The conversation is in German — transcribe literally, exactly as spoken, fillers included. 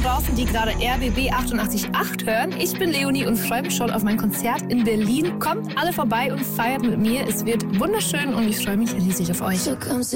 draußen, die gerade R B B achtundachtzig Komma acht hören. Ich bin Leonie und freue mich schon auf mein Konzert in Berlin. Kommt alle vorbei und feiert mit mir. Es wird wunderschön und ich freue mich riesig auf euch.